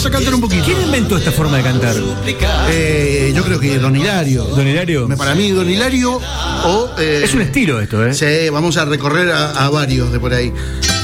a cantar un poquito. ¿Quién inventó esta forma de cantar? Yo creo que Don Hilario. ¿Don Hilario? Para mí, Don Hilario o... es un estilo esto, ¿eh? Sí, vamos a recorrer a varios de por ahí.